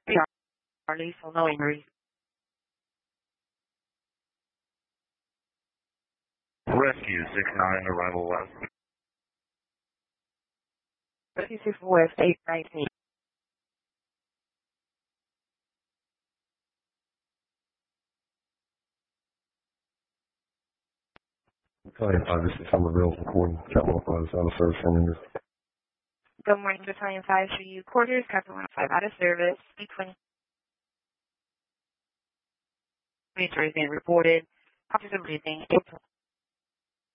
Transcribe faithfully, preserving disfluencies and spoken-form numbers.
Charlie, so no injuries. Rescue six nine, arrival west. Rescue six West, eight nineteen. Battalion five, this is Somerville recording. Captain one five is out of service sending this. Good morning, Battalion five for you. Quarters, Captain one five out of service. B twenty. Injuries being reported. Officer breathing.